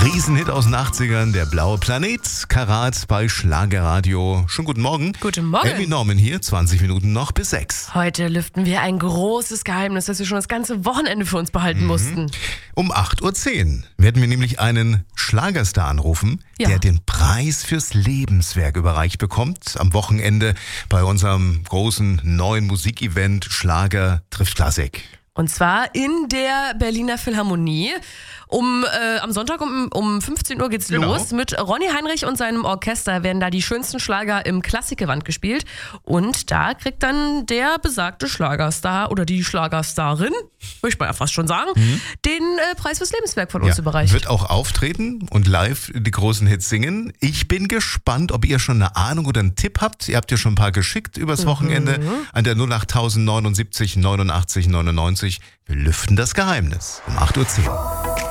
Riesenhit aus den 80ern, der blaue Planet, Karat bei Schlagerradio. Schönen guten Morgen. Guten Morgen. Amy Norman hier, 20 Minuten noch bis 6. Heute lüften wir ein großes Geheimnis, das wir schon das ganze Wochenende für uns behalten mussten. Um 8.10 Uhr werden wir nämlich einen Schlagerstar anrufen, Ja. der den Preis fürs Lebenswerk überreicht bekommt. Am Wochenende bei unserem großen neuen Musikevent Schlager trifft Klassik. Und zwar in der Berliner Philharmonie. Am Sonntag um 15 Uhr geht's Genau. los. Mit Ronny Heinrich und seinem Orchester werden da die schönsten Schlager im Klassikgewand gespielt. Und da kriegt dann der besagte Schlagerstar oder die Schlagerstarin, würde ich mal ja fast schon sagen, den Preis fürs Lebenswerk von uns überreicht. Wird auch auftreten und live die großen Hits singen. Ich bin gespannt, ob ihr schon eine Ahnung oder einen Tipp habt. Ihr habt ja schon ein paar geschickt übers Wochenende an der 08079 89 99. Wir lüften das Geheimnis um 8.10 Uhr.